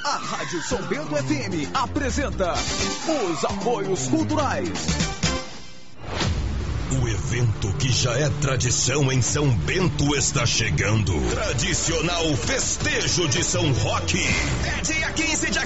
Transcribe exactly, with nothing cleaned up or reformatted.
A Rádio São Bento F M apresenta os apoios culturais. O evento que já é tradição em São Bento está chegando. Tradicional Festejo de São Roque. É dia quinze de